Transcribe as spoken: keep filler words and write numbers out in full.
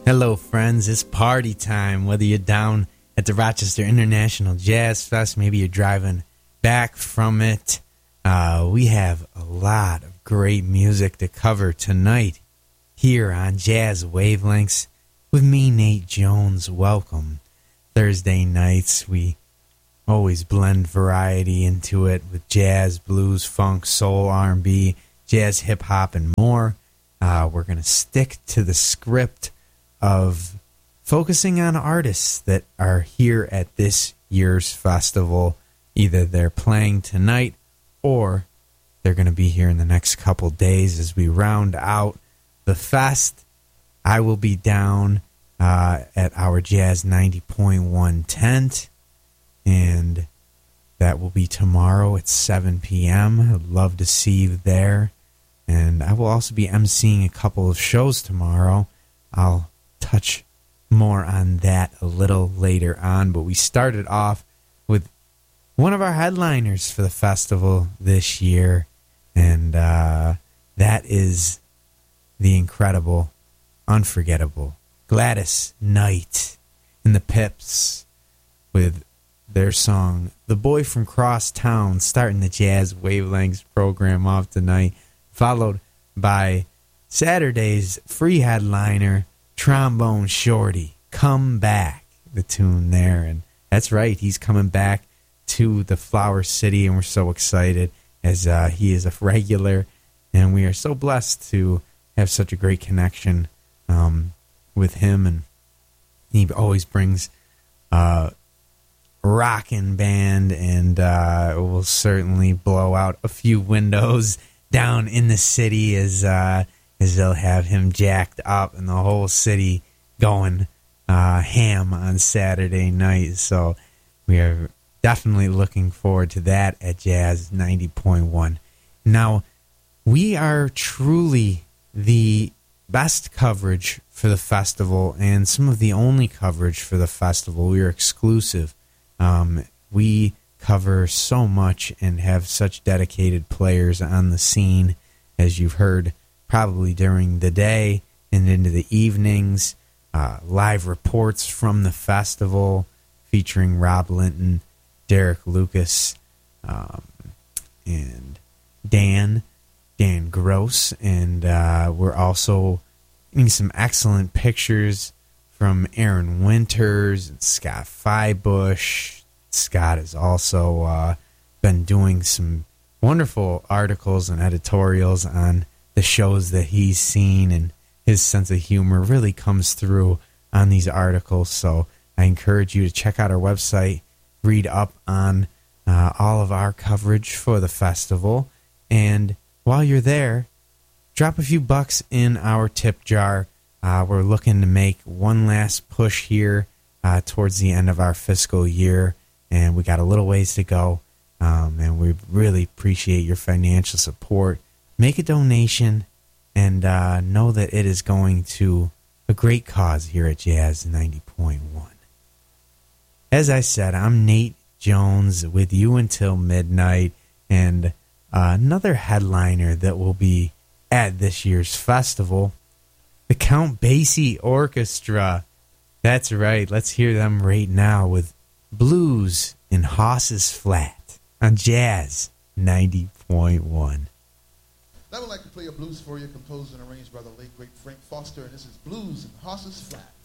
Hello, friends. It's party time. Whether you're down at the Rochester International Jazz Fest, maybe you're driving back from it, uh, we have a lot of great music to cover tonight here on Jazz Wavelengths with me, Nate Jones. Welcome. Thursday nights, we always blend variety into it with jazz, blues, funk, soul, R and B, jazz, hip-hop, and more. Uh, we're going to stick to the script of focusing on artists that are here at this year's festival. Either they're playing tonight or they're going to be here in the next couple days as we round out the fest. I will be down uh, at our Jazz ninety point one tent, and that will be tomorrow at seven p.m. I'd love to see you there. And I will also be emceeing a couple of shows tomorrow. I'll touch more on that a little later on, but we started off with one of our headliners for the festival this year, and uh, that is the incredible, unforgettable Gladys Knight and the Pips with their song The Boy from Cross Town, starting the Jazz Wavelengths program off tonight, followed by Saturday's free headliner, Trombone Shorty, Come Back, the tune there. And that's right, he's coming back to the Flower City, and we're so excited as uh, he is a regular, and we are so blessed to have such a great connection um, with him. And he always brings uh, rockin' band, and uh, will certainly blow out a few windows down in the city as uh, as they'll have him jacked up and the whole city going uh, ham on Saturday night. So we are definitely looking forward to that at Jazz ninety point one. Now, we are truly the best coverage for the festival and some of the only coverage for the festival. We are exclusive. Um, we cover so much and have such dedicated players on the scene, as you've heard probably during the day and into the evenings. Uh, live reports from the festival featuring Rob Linton, Derek Lucas, um, and Dan, Dan Gross. And uh, we're also getting some excellent pictures from Aaron Winters and Scott Feibush. Scott has also uh, been doing some wonderful articles and editorials on the shows that he's seen, and his sense of humor really comes through on these articles. So I encourage you to check out our website, read up on uh, all of our coverage for the festival, and while you're there, drop a few bucks in our tip jar. Uh, we're looking to make one last push here uh, towards the end of our fiscal year, and we got a little ways to go, um, and we really appreciate your financial support. Make a donation, and uh, know that it is going to a great cause here at Jazz ninety point one. As I said, I'm Nate Jones with you until midnight, and uh, another headliner that will be at this year's festival, the Count Basie Orchestra. That's right, let's hear them right now with Blues in Hoss's Flat on Jazz ninety point one. I would like to play a blues for you, composed and arranged by the late, great Frank Foster, and this is Blues in Hoss's Flat.